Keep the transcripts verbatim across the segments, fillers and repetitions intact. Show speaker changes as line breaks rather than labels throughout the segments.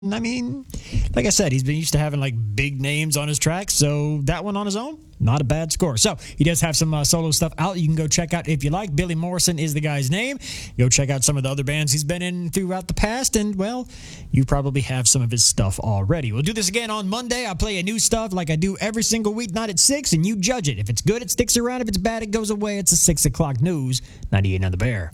I mean, like I said, he's been used to having like big names on his tracks, so that one on his own, not a bad score. So he does have some uh, solo stuff out you can go check out if you like. Billy Morrison is the guy's name. Go check out some of the other bands he's been in throughout the past, and well, you probably have some of his stuff already. We'll do this again on Monday. I play a new stuff like I do every single week, not at six, and you judge it. If it's good, it sticks around. If it's bad, it goes away. It's a six o'clock news, ninety-eight on the Bear.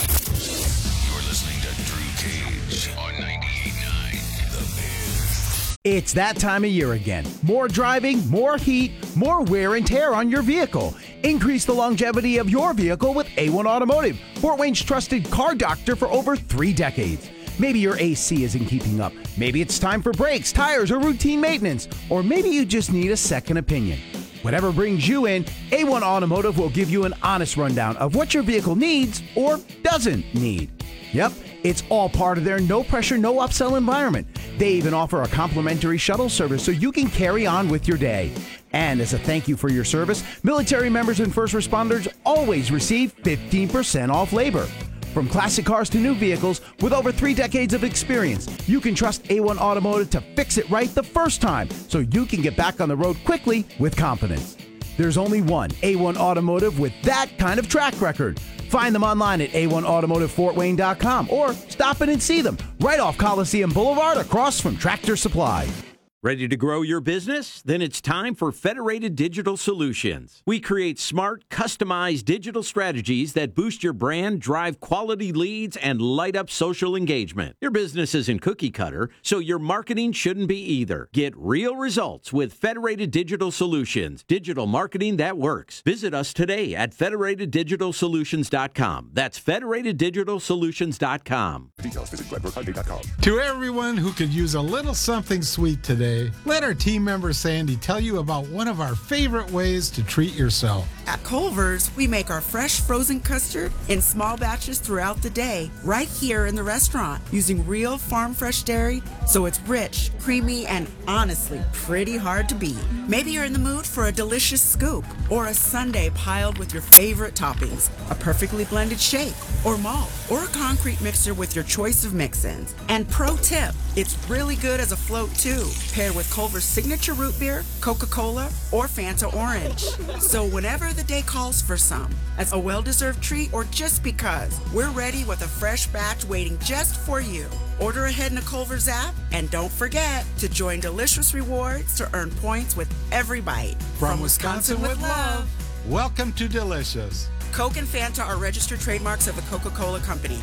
You're listening to Drew Cage on ninety-eight point nine The Bear.
It's that time of year again. More driving, more heat, more wear and tear on your vehicle. Increase the longevity of your vehicle with A one Automotive, Fort Wayne's trusted car doctor for over three decades. Maybe your A C isn't keeping up. Maybe it's time for brakes, tires, or routine maintenance. Or maybe you just need a second opinion. Whatever brings you in, A one Automotive will give you an honest rundown of what your vehicle needs or doesn't need. Yep, it's all part of their no-pressure, no-upsell environment. They even offer a complimentary shuttle service so you can carry on with your day. And as a thank you for your service, military members and first responders always receive fifteen percent off labor. From classic cars to new vehicles, with over three decades of experience, you can trust A one Automotive to fix it right the first time so you can get back on the road quickly with confidence. There's only one A one Automotive with that kind of track record. Find them online at A one automotive fort wayne dot com or stop in and see them right off Coliseum Boulevard across from Tractor Supply.
Ready to grow your business? Then it's time for Federated Digital Solutions. We create smart, customized digital strategies that boost your brand, drive quality leads, and light up social engagement. Your business isn't cookie cutter, so your marketing shouldn't be either. Get real results with Federated Digital Solutions, digital marketing that works. Visit us today at federated digital solutions dot com. That's federated digital solutions dot com.
Details, visit glenbrook hyundai dot com.
To everyone who could use a little something sweet today, let our team member Sandy tell you about one of our favorite ways to treat yourself.
At Culver's, we make our fresh frozen custard in small batches throughout the day, right here in the restaurant, using real farm fresh dairy, so it's rich, creamy, and honestly pretty hard to beat. Maybe you're in the mood for a delicious scoop or a sundae piled with your favorite toppings, a perfectly blended shake or malt, or a concrete mixer with your choice of mix-ins. And pro tip, it's really good as a float too, paired with Culver's signature root beer, Coca-Cola, or Fanta Orange. So whenever the day calls for some, as a well-deserved treat or just because, we're ready with a fresh batch waiting just for you. Order ahead in the Culver's app, and don't forget to join Delicious Rewards to earn points with every bite.
From, From Wisconsin, Wisconsin with love, welcome to Delicious.
Coke and Fanta are registered trademarks of the Coca-Cola Company.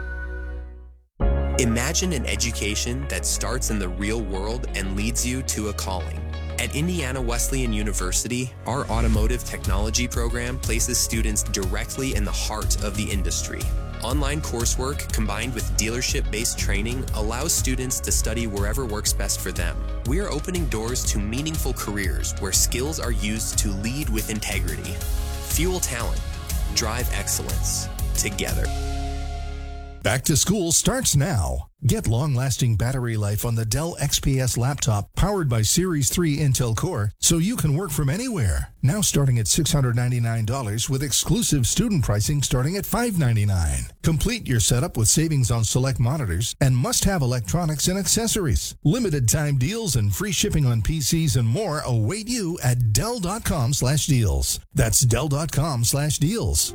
Imagine an education that starts in the real world and leads you to a calling. At Indiana Wesleyan University, our automotive technology program places students directly in the heart of the industry. Online coursework combined with dealership-based training allows students to study wherever works best for them. We are opening doors to meaningful careers where skills are used to lead with integrity. Fuel talent. Drive excellence. Together.
Back to school starts now. Get long-lasting battery life on the Dell X P S laptop powered by Series three Intel Core so you can work from anywhere. Now starting at six hundred ninety-nine dollars with exclusive student pricing starting at five hundred ninety-nine dollars. Complete your setup with savings on select monitors and must-have electronics and accessories. Limited time deals and free shipping on P Cs and more await you at Dell dot com slash deals. That's Dell dot com slash deals.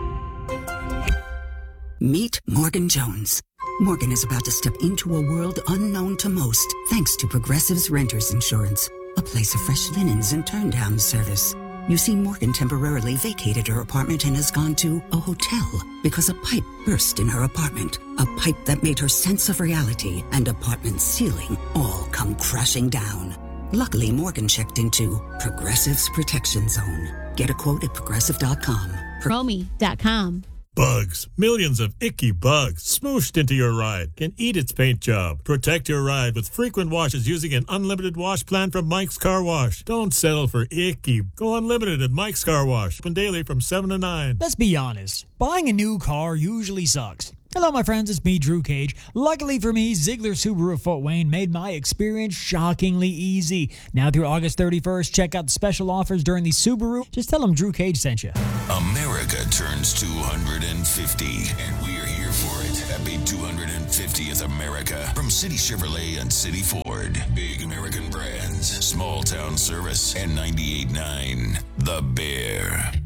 Meet Morgan Jones. Morgan is about to step into a world unknown to most, thanks to Progressive's Renters Insurance, a place of fresh linens and turn-down service. You see, Morgan temporarily vacated her apartment and has gone to a hotel because a pipe burst in her apartment, a pipe that made her sense of reality and apartment ceiling all come crashing down. Luckily, Morgan checked into Progressive's Protection Zone. Get a quote at progressive dot com.
Romy dot com.
Bugs, millions of icky bugs smooshed into your ride can eat its paint job. Protect your ride with frequent washes using an unlimited wash plan from Mike's Car Wash. Don't settle for icky. Go unlimited at Mike's Car Wash. Open daily from seven to nine.
Let's be honest. Buying a new car usually sucks. Hello, my friends. It's me, Drew Cage. Luckily for me, Ziegler Subaru of Fort Wayne made my experience shockingly easy. Now through August thirty-first, check out the special offers during the Subaru. Just tell them Drew Cage sent you.
America turns two hundred fifty, and we're here for it. Happy two hundred fiftieth America from City Chevrolet and City Ford. Big American brands, small town service, and ninety-eight point nine The Bear.